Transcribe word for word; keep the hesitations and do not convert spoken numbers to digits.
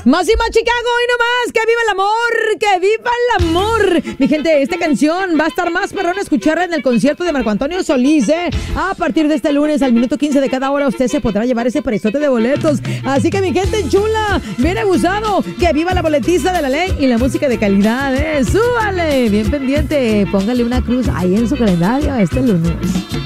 Más y más Chicago, y no más, que viva el amor, que viva el amor. Mi gente, esta canción va a estar más perrón escucharla en el concierto de Marco Antonio Solís, ¿eh? A partir de este lunes, al minuto quince de cada hora, usted se podrá llevar ese prezote de boletos. Así que mi gente chula, bien abusado, que viva la boletiza de la ley y la música de calidad, ¿eh? Súbale, bien pendiente, póngale una cruz ahí en su calendario este lunes.